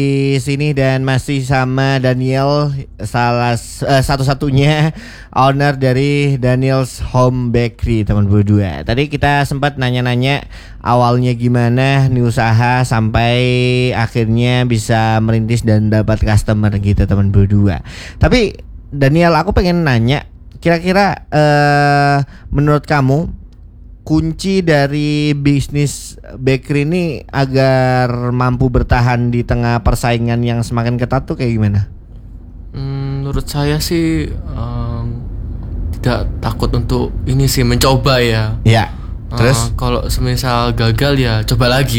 di sini dan masih sama Daniel, satu-satunya owner dari Daniel's Home Bakery, teman berdua. Tadi kita sempat nanya-nanya awalnya gimana nih usaha sampai akhirnya bisa merintis dan dapat customer gitu, teman berdua. Tapi Daniel, aku pengen nanya, kira-kira menurut kamu kunci dari bisnis bakery ini agar mampu bertahan di tengah persaingan yang semakin ketat tuh kayak gimana? Menurut saya sih tidak takut untuk ini sih, mencoba ya. Ya. Terus kalau semisal gagal ya coba lagi.